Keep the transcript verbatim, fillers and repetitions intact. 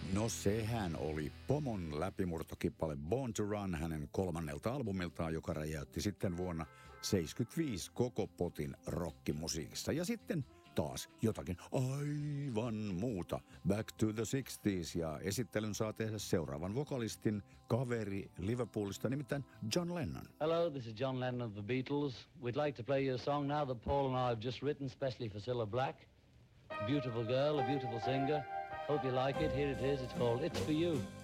No sehän oli Pomon läpimurtokippale Born to Run hänen kolmannelta albumiltaan, joka räjäytti sitten vuonna seitsemänkymmentäviisi koko potin rockimusiikissa. Ja sitten taas jotakin aivan muuta. Back to the sixties, ja esittelyn saa tehdä seuraavan vokalistin kaveri Liverpoolista, nimittäin John Lennon. Hello, this is John Lennon of the Beatles. We'd like to play you a song now that Paul and I have just written specially for Cilla Black. A beautiful girl, a beautiful singer. Hope you like it. Here it is. It's called It's For You.